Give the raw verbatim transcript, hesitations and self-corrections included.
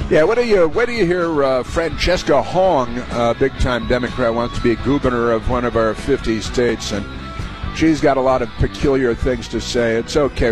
Yeah, what do you what do you hear? Uh, Francesca Hong, uh, big-time Democrat, wants to be governor of one of our fifty states, and she's got a lot of peculiar things to say. It's okay.